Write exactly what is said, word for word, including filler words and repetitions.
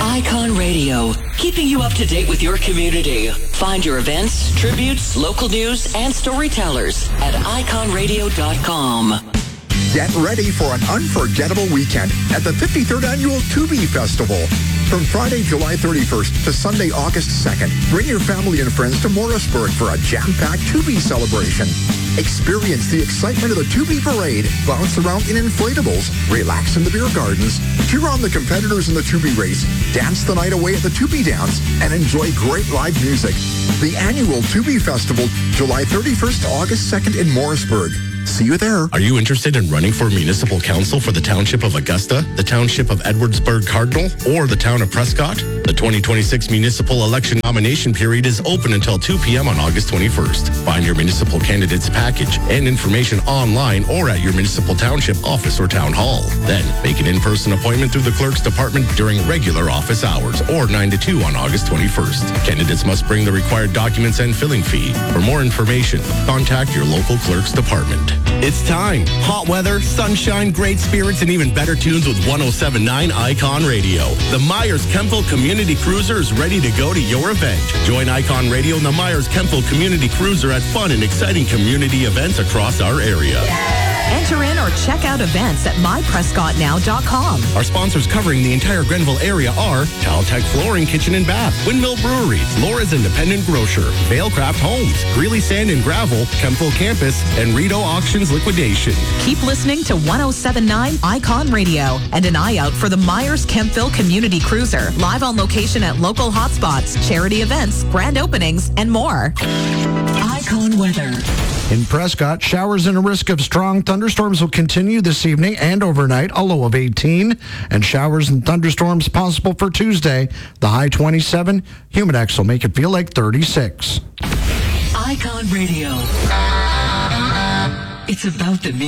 Icon Radio, keeping you up to date with your community. Find your events, tributes, local news, and storytellers at icon radio dot com. Get ready for an unforgettable weekend at the fifty-third Annual Tubi Festival. From Friday, July thirty-first to Sunday, August second, bring your family and friends to Morrisburg for a jam-packed Tubi celebration. Experience the excitement of the Tubi Parade, bounce around in inflatables, relax in the beer gardens, cheer on the competitors in the Tubi race, dance the night away at the Tubi Dance, and enjoy great live music. The annual Tubi Festival, July thirty-first to August second in Morrisburg. See you there. Are you interested in running for municipal council for the Township of Augusta, the Township of Edwardsburg Cardinal, or the Town of Prescott? The twenty twenty-six municipal election nomination period is open until two p.m. on August twenty-first. Find your municipal candidates package and information online or at your municipal township office or town hall. Then make an in-person appointment through the clerk's department during regular office hours or nine to two on August twenty-first. Candidates must bring the required documents and filling fee. For more information, contact your local clerk's department. It's time. Hot weather, sunshine, great spirits, and even better tunes with one oh seven point nine Icon Radio. The Myers-Kempville Community Cruiser is ready to go to your event. Join Icon Radio and the Myers-Kempville Community Cruiser at fun and exciting community events across our area. Enter in or check out events at my prescott now dot com. Our sponsors covering the entire Grenville area are Caltech Flooring, Kitchen and Bath, Windmill Brewery, Laura's Independent Grocer, Vailcraft Homes, Greeley Sand and Gravel, Kempville Campus, and Rito Auctions Liquidation. Keep listening to one oh seven point nine Icon Radio and an eye out for the Myers-Kempville Community Cruiser, live on location at local hotspots, charity events, grand openings, and more. Icon weather. In Prescott, showers and a risk of strong thunderstorms will continue this evening and overnight, a low of eighteen. And showers and thunderstorms possible for Tuesday, the high twenty-seven. Humidex will make it feel like thirty-six. Icon Radio. It's about the music.